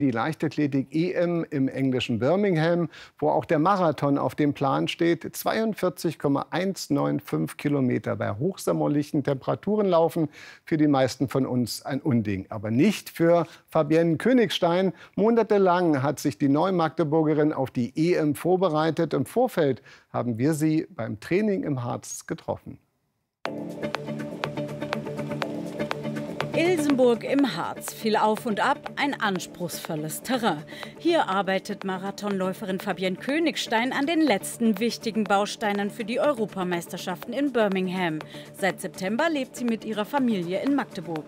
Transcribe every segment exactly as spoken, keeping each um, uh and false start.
Die Leichtathletik-E M im englischen Birmingham, wo auch der Marathon auf dem Plan steht. zweiundvierzig Komma hundertfünfzehn Kilometer bei hochsommerlichen Temperaturen laufen. Für die meisten von uns ein Unding. Aber nicht für Fabienne Königstein. Monatelang hat sich die Neumagdeburgerin auf die E M vorbereitet. Im Vorfeld haben wir sie beim Training im Harz getroffen. Ilsenburg im Harz, viel auf und ab, ein anspruchsvolles Terrain. Hier arbeitet Marathonläuferin Fabienne Königstein an den letzten wichtigen Bausteinen für die Europameisterschaften in Birmingham. Seit September lebt sie mit ihrer Familie in Magdeburg.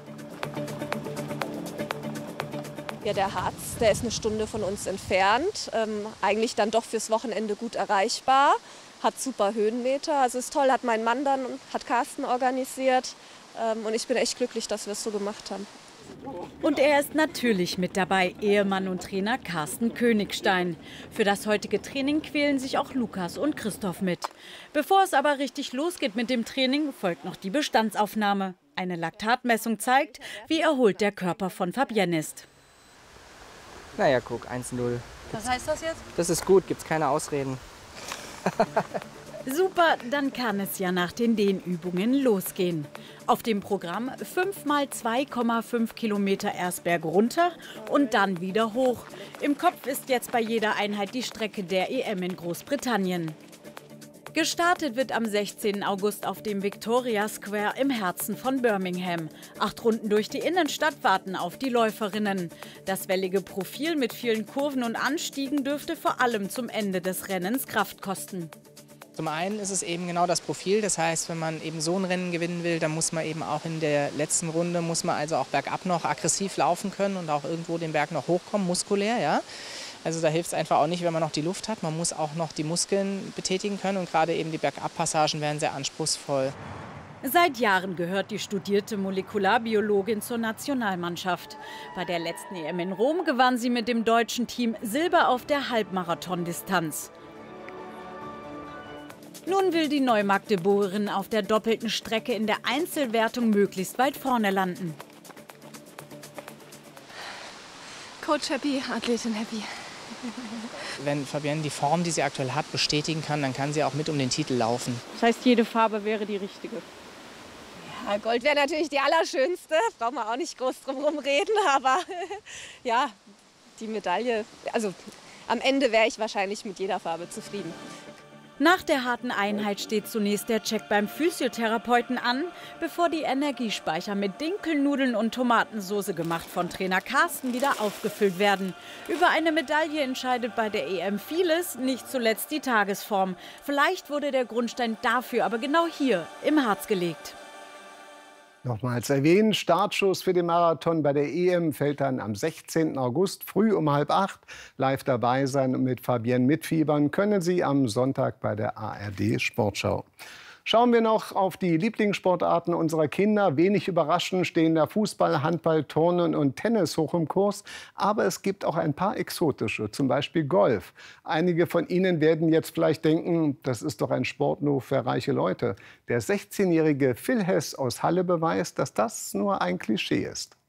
Ja, der Harz, der ist eine Stunde von uns entfernt, ähm, eigentlich dann doch fürs Wochenende gut erreichbar, hat super Höhenmeter, also ist toll, hat mein Mann dann, hat Carsten organisiert. Und ich bin echt glücklich, dass wir es so gemacht haben. Und er ist natürlich mit dabei, Ehemann und Trainer Carsten Königstein. Für das heutige Training quälen sich auch Lukas und Christoph mit. Bevor es aber richtig losgeht mit dem Training, folgt noch die Bestandsaufnahme. Eine Laktatmessung zeigt, wie erholt der Körper von Fabienne ist. Naja, guck, eins null. Was heißt das jetzt? Das ist gut, gibt's keine Ausreden. Super, dann kann es ja nach den Dehnübungen losgehen. Auf dem Programm fünf mal zwei Komma fünf Kilometer erst bergunter und dann wieder hoch. Im Kopf ist jetzt bei jeder Einheit die Strecke der E M in Großbritannien. Gestartet wird am sechzehnten August auf dem Victoria Square im Herzen von Birmingham. Acht Runden durch die Innenstadt warten auf die Läuferinnen. Das wellige Profil mit vielen Kurven und Anstiegen dürfte vor allem zum Ende des Rennens Kraft kosten. Zum einen ist es eben genau das Profil, das heißt, wenn man eben so ein Rennen gewinnen will, dann muss man eben auch in der letzten Runde, muss man also auch bergab noch aggressiv laufen können und auch irgendwo den Berg noch hochkommen, muskulär, ja. Also da hilft es einfach auch nicht, wenn man noch die Luft hat, man muss auch noch die Muskeln betätigen können und gerade eben die Bergabpassagen werden sehr anspruchsvoll. Seit Jahren gehört die studierte Molekularbiologin zur Nationalmannschaft. Bei der letzten E M in Rom gewann sie mit dem deutschen Team Silber auf der Halbmarathon-Distanz. Nun will die Neumagdeburgerin auf der doppelten Strecke in der Einzelwertung möglichst weit vorne landen. Coach happy, Athletin happy. Wenn Fabienne die Form, die sie aktuell hat, bestätigen kann, dann kann sie auch mit um den Titel laufen. Das heißt, jede Farbe wäre die richtige? Ja, Gold wäre natürlich die allerschönste, braucht man auch nicht groß drum herum reden, aber ja, die Medaille, also am Ende wäre ich wahrscheinlich mit jeder Farbe zufrieden. Nach der harten Einheit steht zunächst der Check beim Physiotherapeuten an, bevor die Energiespeicher mit Dinkelnudeln und Tomatensauce, gemacht von Trainer Carsten, wieder aufgefüllt werden. Über eine Medaille entscheidet bei der E M vieles, nicht zuletzt die Tagesform. Vielleicht wurde der Grundstein dafür aber genau hier im Harz gelegt. Nochmals erwähnen, Startschuss für den Marathon bei der E M fällt dann am sechzehnten August früh um halb acht. Live dabei sein und mit Fabienne mitfiebern können Sie am Sonntag bei der A R D Sportschau. Schauen wir noch auf die Lieblingssportarten unserer Kinder. Wenig überraschend stehen da Fußball, Handball, Turnen und Tennis hoch im Kurs. Aber es gibt auch ein paar exotische, zum Beispiel Golf. Einige von Ihnen werden jetzt vielleicht denken, das ist doch ein Sport nur für reiche Leute. Der sechzehnjährige Phil Hess aus Halle beweist, dass das nur ein Klischee ist.